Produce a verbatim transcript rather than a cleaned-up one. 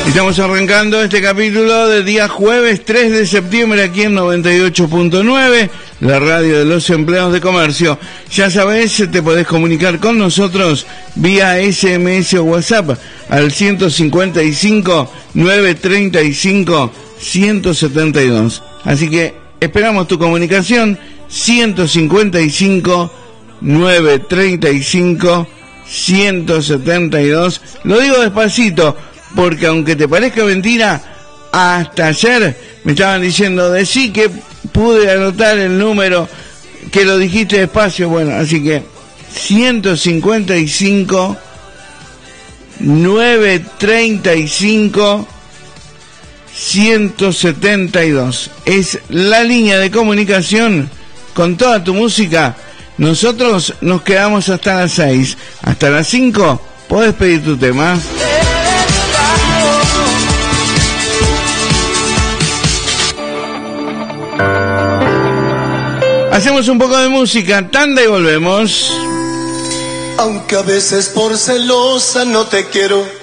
Estamos arrancando este capítulo de día jueves tres de septiembre aquí en noventa y ocho punto nueve, la radio de los empleados de comercio. Ya sabés, te podés comunicar con nosotros vía ese eme ese o WhatsApp al ciento cincuenta y cinco, novecientos treinta y cinco, ciento setenta y dos. Así que esperamos tu comunicación, ciento cincuenta y cinco, novecientos treinta y cinco, ciento setenta y dos. Lo digo despacito, porque aunque te parezca mentira, hasta ayer me estaban diciendo de sí que pude anotar el número, que lo dijiste despacio. Bueno, así que ciento cincuenta y cinco, novecientos treinta y cinco, ciento setenta y dos es la línea de comunicación con toda tu música. Nosotros nos quedamos hasta las seis, hasta las cinco podés pedir tu tema. Hacemos un poco de música, tanda y volvemos. Aunque a veces por celosa no te quiero.